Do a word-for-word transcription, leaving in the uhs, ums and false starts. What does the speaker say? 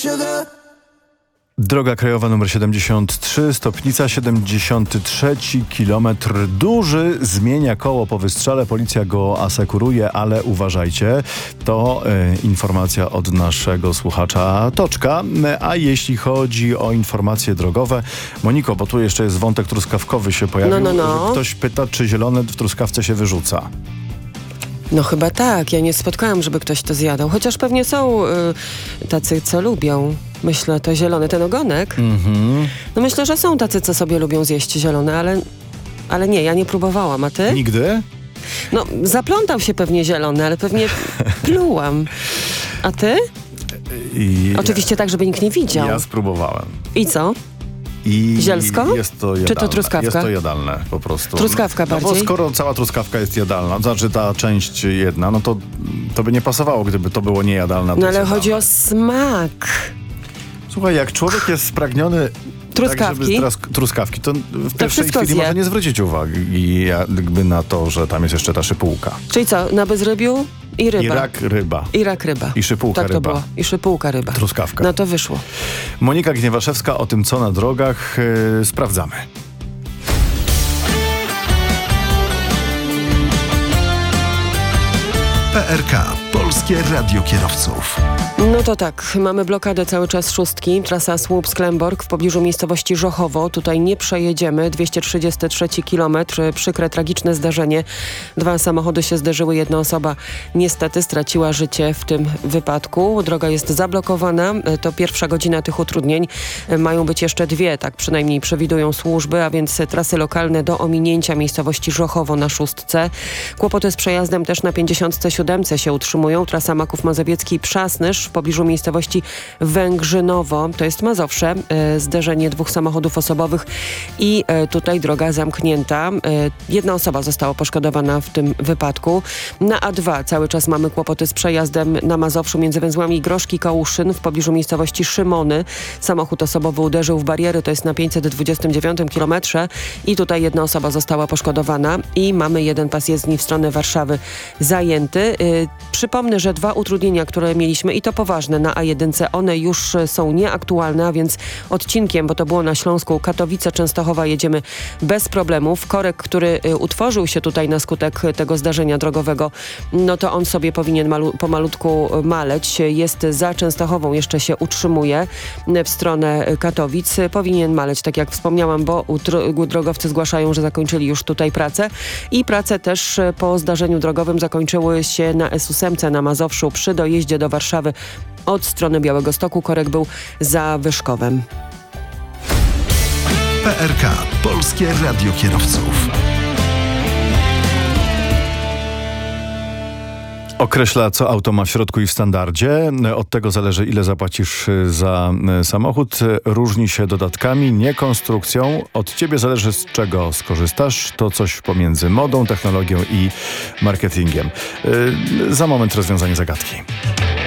Droga krajowa numer siedemdziesiąt trzy, Stopnica, siedemdziesiąty trzeci kilometr. Duży zmienia koło po wystrzale, policja go asekuruje, ale uważajcie, to e, informacja od naszego słuchacza Toczka. A jeśli chodzi o informacje drogowe, Moniko, bo tu jeszcze jest wątek truskawkowy się pojawił. No, no, no. Ktoś pyta, czy zielone w truskawce się wyrzuca. No chyba tak, ja nie spotkałam, żeby ktoś to zjadał, chociaż pewnie są y, tacy, co lubią. Myślę, to zielony, ten ogonek. Mhm. No myślę, że są tacy, co sobie lubią zjeść zielone, ale, ale nie, ja nie próbowałam, a ty? Nigdy? No zaplątał się pewnie zielony, ale pewnie plułam. A ty? I Oczywiście tak, żeby nikt nie widział. Ja spróbowałem. I co? I Zielsko? Jest to jadalne. Czy to truskawka? Jest to jadalne po prostu. Truskawka no, bardziej? Bo skoro cała truskawka jest jadalna, to znaczy ta część jedna, no to, to by nie pasowało, gdyby to było niejadalne. No ale chodzi o smak. Słuchaj, jak człowiek jest spragniony Truskawki? Tak, żeby tras- truskawki, to w pierwszej wszystko chwili zje. może nie zwrócić uwagi jakby na to, że tam jest jeszcze ta szypułka. Czyli co, na bezrybiu i ryba? I rak ryba. I rak ryba. I szypułka tak to ryba. było. I szypułka ryba. Truskawka. No to wyszło. Monika Gniewaszewska o tym, co na drogach, yy, sprawdzamy. P R K. Polskie Radio Kierowców. No to tak, mamy blokadę cały czas szóstki, trasa Słupsk-Klemborg w pobliżu miejscowości Żochowo. Tutaj nie przejedziemy, dwieście trzydziesty trzeci kilometr, przykre, tragiczne zdarzenie. Dwa samochody się zderzyły, jedna osoba niestety straciła życie w tym wypadku. Droga jest zablokowana, to pierwsza godzina tych utrudnień. Mają być jeszcze dwie, tak przynajmniej przewidują służby, a więc trasy lokalne do ominięcia miejscowości Żochowo na szóstce. Kłopoty z przejazdem też na pięćdziesiątce siódemce się utrzymują. Trasa Maków Mazowiecki-Przasnysz w pobliżu miejscowości Węgrzynowo, to jest Mazowsze, e, zderzenie dwóch samochodów osobowych i e, tutaj droga zamknięta. E, jedna osoba została poszkodowana w tym wypadku. Na A dwa cały czas mamy kłopoty z przejazdem na Mazowszu między węzłami Groszki Kałuszyn w pobliżu miejscowości Szymony. Samochód osobowy uderzył w bariery, to jest na pięćset dwudziestym dziewiątym kilometrze i tutaj jedna osoba została poszkodowana i mamy jeden pas jezdni w stronę Warszawy zajęty. E, przypomnę, że dwa utrudnienia, które mieliśmy i to poważne na A jeden, one już są nieaktualne, a więc odcinkiem, bo to było na Śląsku, Katowice-Częstochowa jedziemy bez problemów. Korek, który y, utworzył się tutaj na skutek tego zdarzenia drogowego, no to on sobie powinien malu- pomalutku maleć. Jest za Częstochową, jeszcze się utrzymuje w stronę Katowic. Powinien maleć, tak jak wspomniałam, bo utro- drogowcy zgłaszają, że zakończyli już tutaj pracę i prace też po zdarzeniu drogowym zakończyły się na S ósem na Mazowszu przy dojeździe do Warszawy od strony Białegostoku. Korek był za Wyszkowem. P R K. Polskie Radio Kierowców. Określa, co auto ma w środku i w standardzie. Od tego zależy, ile zapłacisz za samochód. Różni się dodatkami, nie konstrukcją. Od ciebie zależy, z czego skorzystasz. To coś pomiędzy modą, technologią i marketingiem. Za moment rozwiązanie zagadki.